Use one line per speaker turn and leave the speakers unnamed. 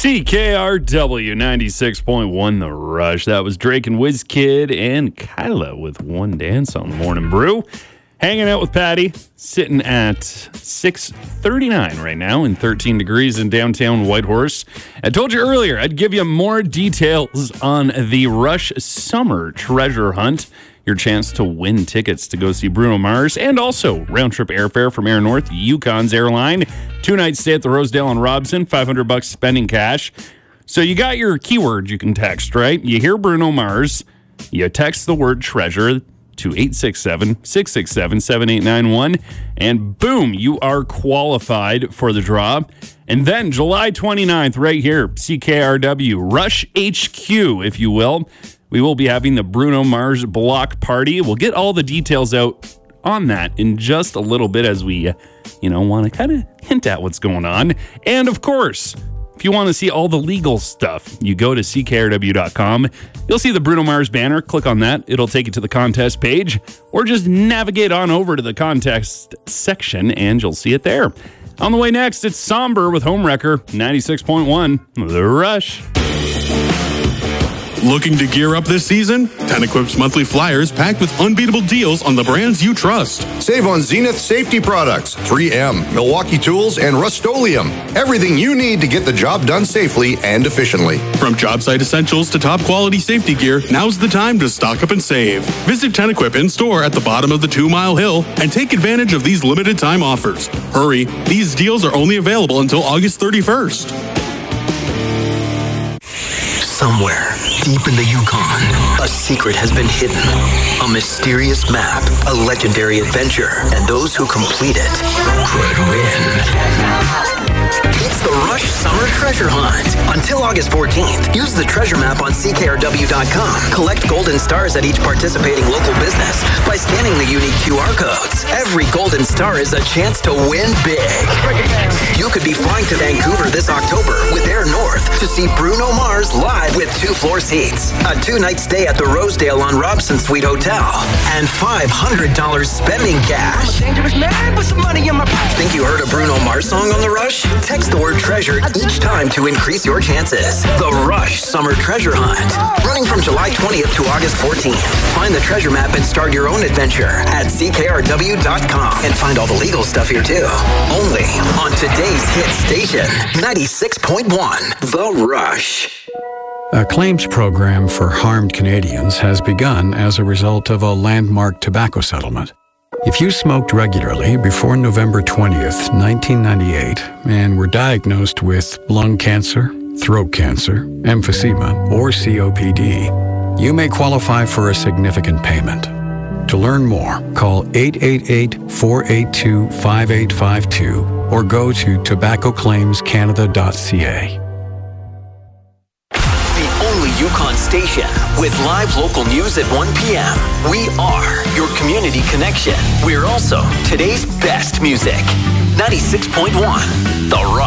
CKRW 96.1 The Rush. That was Drake and WizKid and Kyla with One Dance on the Morning Brew. Hanging out with Patty, sitting at 6:39 right now and 13 degrees in downtown Whitehorse. I told you earlier I'd give you more details on the Rush Summer Treasure Hunt. Your chance to win tickets to go see Bruno Mars and also round-trip airfare from Air North, Yukon's airline. 2-night stay at the Rosedale and Robson, $500 spending cash. So you got your keyword you can text, right? You hear Bruno Mars, you text the word treasure to 867-667-7891, and boom, you are qualified for the draw. And then July 29th, right here, CKRW, Rush HQ, if you will. We will be having the Bruno Mars block party. We'll get all the details out on that in just a little bit as we, want to kind of hint at what's going on. And of course, if you want to see all the legal stuff, you go to ckrw.com. You'll see the Bruno Mars banner. Click on that. It'll take you to the contest page, or just navigate on over to the contest section and you'll see it there. On the way next, it's Somber with Homewrecker, 96.1 The Rush.
Looking to gear up this season? Ten Equip's monthly flyers packed with unbeatable deals on the brands you trust.
Save on Zenith safety products, 3M, Milwaukee Tools, and Rust-Oleum. Everything you need to get the job done safely and efficiently.
From job site essentials to top quality safety gear, now's the time to stock up and save. Visit Ten Equip in store at the bottom of the 2 Mile Hill and take advantage of these limited time offers. Hurry, these deals are only available until August 31st.
Somewhere deep in the Yukon, a secret has been hidden. A mysterious map, a legendary adventure, and those who complete it could win. It's the Rush Summer Treasure Hunt. Until August 14th, use the treasure map on ckrw.com. Collect golden stars at each participating local business by scanning the unique QR codes. Every golden star is a chance to win big. You could be flying to Vancouver this October with Air North to see Bruno Mars live with 2-floor seats, a 2-night stay at the Rosedale on Robson Suite Hotel, and $500 spending cash. I'm a dangerous man with some money in my pocket. Think you heard a Bruno Mars song on The Rush? Text the word treasure each time to increase your chances. The Rush Summer Treasure Hunt. Running from July 20th to August 14th. Find the treasure map and start your own adventure at ckrw.com. And find all the legal stuff here too. Only on today's hit station, 96.1 The Rush.
A claims program for harmed Canadians has begun as a result of a landmark tobacco settlement. If you smoked regularly before November 20th, 1998, and were diagnosed with lung cancer, throat cancer, emphysema, or COPD, you may qualify for a significant payment. To learn more, call 888-482-5852 or go to tobaccoclaimscanada.ca.
Yukon station with live local news at 1 p.m. We are your community connection. We're also today's best music. 96.1 The Rock.